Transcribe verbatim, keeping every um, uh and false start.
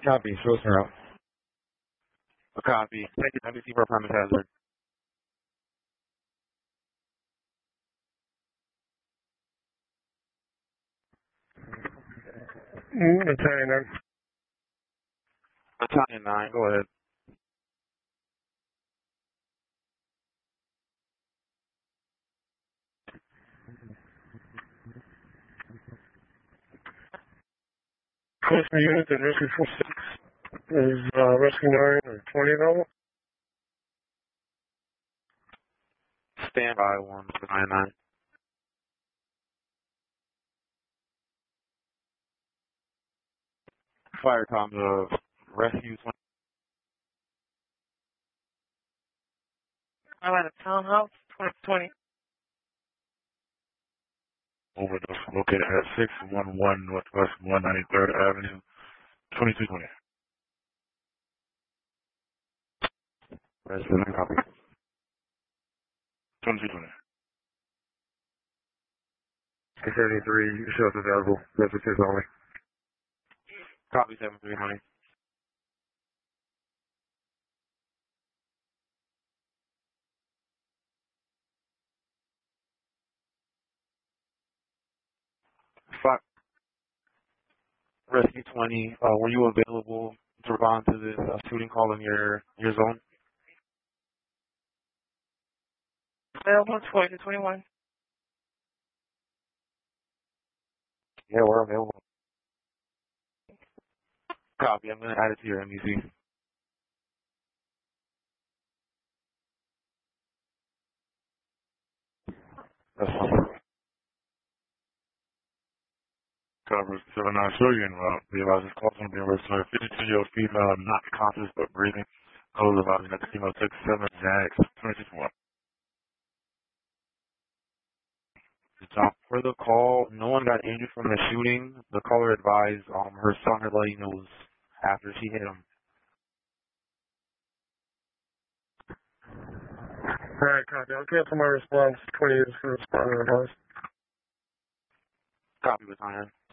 Copy. Show us around. A copy. Thank you. N B C for a premise hazard. Mm, Italian nine. Italian nine, go ahead. Close unit at rescue four six is uh, rescue nine or twenty level. Stand by one for nine nine. Fire comms of rescue twenty. Atlanta Townhouse, twenty twenty. Overdose located at six one one Northwest one ninety-third Avenue, twenty-two twenty. Resident copy. twenty-two twenty. seventy-three, show us available. Messages only. Copy seven three honey. Five. Rescue twenty, uh, were you available to respond to this uh, shooting call in your, your zone? Available twenty to twenty-one. Yeah, we're available. Copy. I'm going to add it to your N B C. That's fine. Coverage seven nine show you en route. Be advised this call is going to be registered. fifty-two-year-old female, not conscious but breathing. Code advising that the female took seven Jax, twenty-six one. Um, for the call, no one got injured from the shooting. The caller advised um, her son had bloody nose after she hit him. Alright, copy. I'll cancel my response. twenty is for responding advice. Copy with iron.